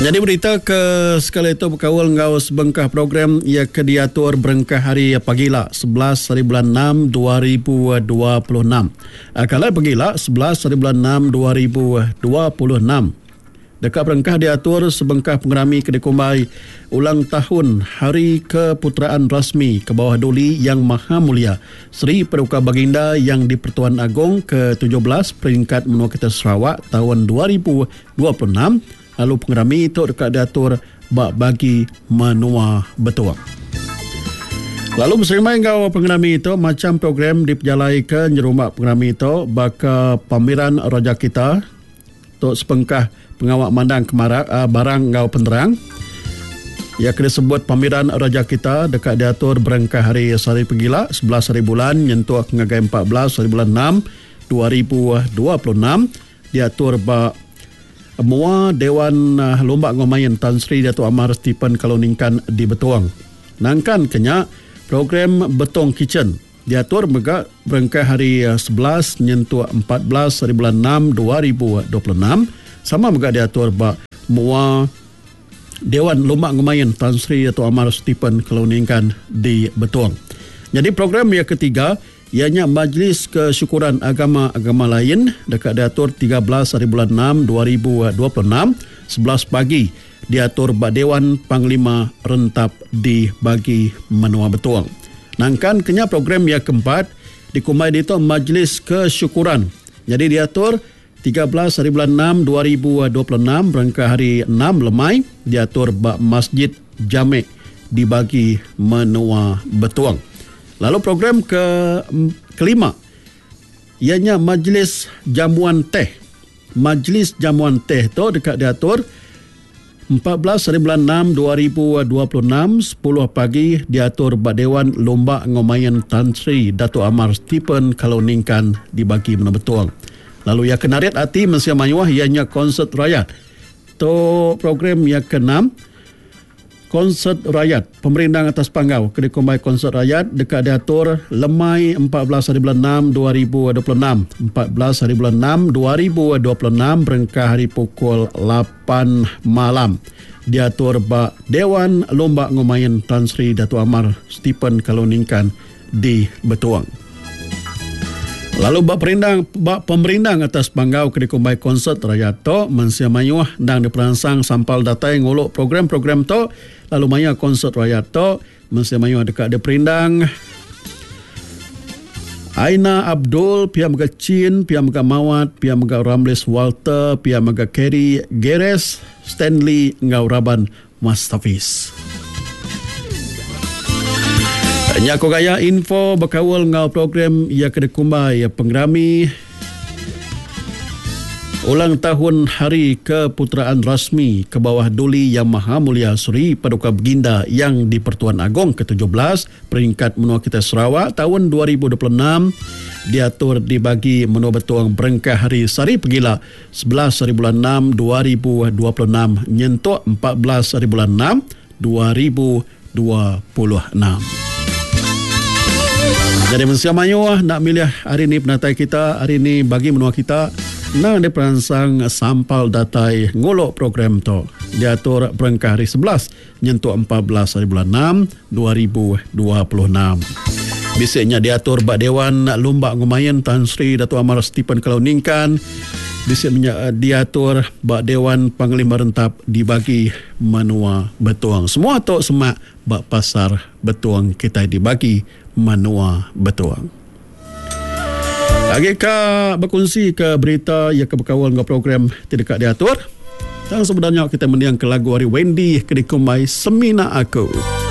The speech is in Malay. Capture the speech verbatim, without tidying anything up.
Jadi berita ke sekali itu berkawal ngau sebengkah program ia kediatur berengkah hari pagila sebelas hari bulan enam dua ribu dua puluh enam. Kalau pagila sebelas hari bulan enam dua ribu dua puluh enam. Dekat berengkah diatur sebengkah pengerami kedekumbai ulang tahun Hari Keputeraan Rasmi ke bawah Duli Yang Maha Mulia Seri Paduka Baginda Yang di-Pertuan Agong ke tujuh belas peringkat menua kita Sarawak tahun dua ribu dua puluh enam. Lalu pengerami itu dekat diatur bak bagi menua betuang. Lalu bersama engkau pengerami itu macam program diperjalai ke nyerumak pengerami itu baka pameran Raja Kita untuk sepengkah pengawak mandang kemarak uh, barang ngau penerang. Ia kena sebut pameran Raja Kita dekat diatur berengkah hari Sari Pegila sebelas hari bulan nyentuh ngagai empat belas hari bulan enam dua ribu dua puluh enam diatur bak Mua Dewan uh, Lomba Ngomayan Tan Sri Datuk Amar Stephen Kaloningkan di Betuang. Nangkan kenya program Betong Kitchen diatur megak berengkah hari uh, sebelas nyentuh empat belas hari bulan enam dua ribu dua puluh enam. Sama megak diatur bak Mua Dewan Lomba Ngomayan Tan Sri Datuk Amar Stephen Kaloningkan di Betuang. Jadi program yang ketiga ianya Majlis Kesyukuran Agama-Agama Lain dekat diatur tiga belas hari bulan enam dua ribu dua puluh enam sebelas pagi diatur bak Dewan Panglima Rentap di bagi menua Betuang. Nangkan kenya program yang keempat dikumai itu Majlis Kesyukuran. Jadi diatur tiga belas hari bulan enam dua ribu dua puluh enam berengkah hari enam Lemai diatur bak Masjid Jamek di bagi menua Betuang. Lalu program ke kelima ianya Majlis Jamuan Teh. Majlis Jamuan Teh tu dekat diatur empat belas hari bulan enam dua ribu dua puluh enam sepuluh pagi diatur bak Dewan Lomba Ngomayan Tan Sri Datuk Amar Stephen Kaloningkan di bagi menua Betuang. Lalu yang kenarit hati Malaysia Mayuah ianya konsert rakyat. Tu program yang keenam konsert rakyat pemerintah atas panggau kedekumbai konsert rakyat dekat diatur Lemai empat belas hari bulan enam dua ribu dua puluh enam empat belas hari bulan enam dua ribu dua puluh enam berengkah hari pukul lapan malam diatur bak Dewan Lomba Ngomayan Tan Sri Datuk Amar Stephen Kaloningkan di Betuang. Lalu bak perindang bak pemerintah atas panggau kedekumbai konsert rakyat to Malaysia Mayuah dan diperangsang sampal datai ngolok program-program to. Lalu maya konsert rakyat to Malaysia Mayuah dekat ada perindang Aina Abdul, pihak Mega Chin, pihak Mega Mawat, pihak Mega Ramlis Walter, pihak Mega Kerry Geres, Stanley Ngau Raban Mustafis. Nya ko gaya info berkawal ngau program ia kedekumbai pengerami ulang tahun Hari Keputeraan Rasmi ke bawah Duli Yang Maha Mulia Seri Paduka Baginda Yang di-Pertuan Agong ke tujuh belas peringkat menua kita Sarawak tahun dua ribu dua puluh enam diatur dibagi menua Betuang berengkah hari Sari Pegila sebelas hari bulan enam dua ribu dua puluh enam nyentuk empat belas hari bulan enam dua ribu dua puluh enam. Jadi Malaysia Mayuah nak milih hari ini penatai kita, hari ini bagi menua kita nang diperangsang sampal datai ngolok program tu. Diatur berengkah hari sebelas nyentuh empat belas hari bulan enam dua ribu dua puluh enam. Bisiknya diatur bak Dewan Lomba Ngomayan Tan Sri Datuk Amar Stephen Kaloningkan. Bisiknya diatur bak Dewan Panglima Rentap dibagi menua Betuang. Semua tu semak bak pasar Betuang kita dibagi menua Betuang. Agaknya berkongsi ke berita yang keberkawal dengan program tidak diatur. Dan sebenarnya kita mendiang ke lagu hari Wendy Kedekumbai Semina Aku.